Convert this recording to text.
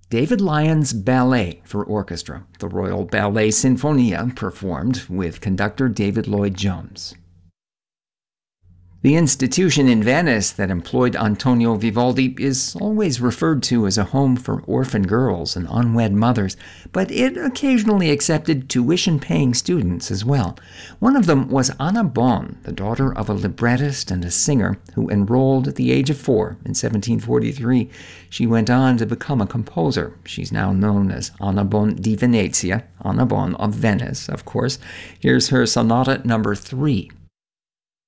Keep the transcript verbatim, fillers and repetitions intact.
David Lyons Ballet for Orchestra, the Royal Ballet Sinfonia, performed with conductor David Lloyd Jones. The institution in Venice that employed Antonio Vivaldi is always referred to as a home for orphan girls and unwed mothers, but it occasionally accepted tuition-paying students as well. One of them was Anna Bonn, the daughter of a librettist and a singer who enrolled at the age of four in seventeen forty-three. She went on to become a composer. She's now known as Anna Bonn di Venezia, Anna Bonn of Venice, of course. Here's her Sonata Number three,